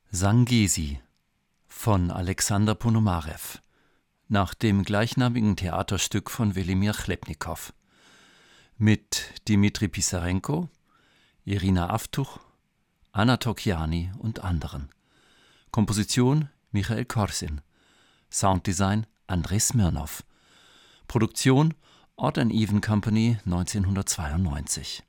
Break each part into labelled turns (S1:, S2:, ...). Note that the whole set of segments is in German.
S1: Sangesi von Alexander Ponomarew nach dem gleichnamigen Theaterstück von Welimir Chlebnikow mit Dmitri Pisarenko, Irina Avtuch, Anna Tokiani und anderen. Komposition Michael Korsin, Sounddesign Andrei Smirnow, Produktion Odd & Even Company 1992.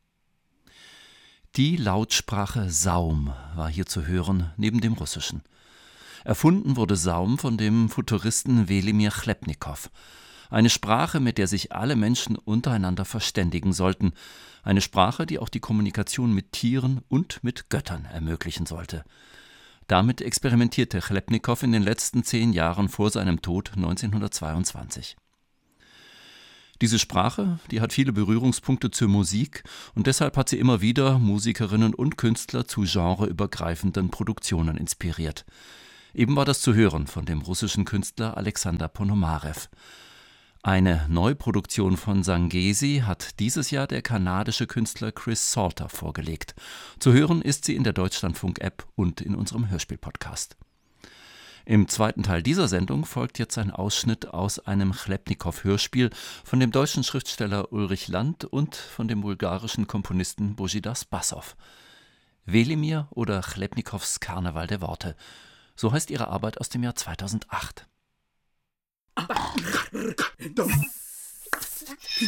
S1: Die Lautsprache Saum war hier zu hören, neben dem Russischen. Erfunden wurde Saum von dem Futuristen Welimir Chlebnikow. Eine Sprache, mit der sich alle Menschen untereinander verständigen sollten. Eine Sprache, die auch die Kommunikation mit Tieren und mit Göttern ermöglichen sollte. Damit experimentierte Chlebnikow in den letzten 10 Jahren vor seinem Tod 1922. Diese Sprache, die hat viele Berührungspunkte zur Musik und deshalb hat sie immer wieder Musikerinnen und Künstler zu genreübergreifenden Produktionen inspiriert. Eben war das zu hören von dem russischen Künstler Alexander Ponomarew. Eine Neuproduktion von Sangesi hat dieses Jahr der kanadische Künstler Chris Salter vorgelegt. Zu hören ist sie in der Deutschlandfunk-App und in unserem Hörspiel-Podcast. Im zweiten Teil dieser Sendung folgt jetzt ein Ausschnitt aus einem Chlebnikow-Hörspiel von dem deutschen Schriftsteller Ulrich Land und von dem bulgarischen Komponisten Božidas Basov. Welimir oder Chlebnikows Karneval der Worte. So heißt ihre Arbeit aus dem Jahr 2008.